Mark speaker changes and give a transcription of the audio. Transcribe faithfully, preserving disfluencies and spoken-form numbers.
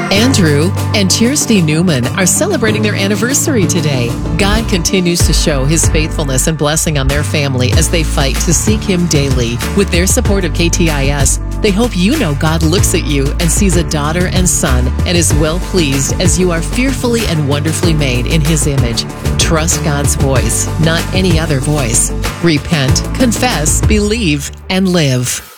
Speaker 1: Andrew and Kirsty Newman are celebrating their anniversary today. God continues to show his faithfulness and blessing on their family as they fight to seek him daily. With their support of K T I S, they hope you know God looks at you and sees a daughter and son and is well pleased as you are fearfully and wonderfully made in his image. Trust God's voice, not any other voice. Repent, confess, believe, and live.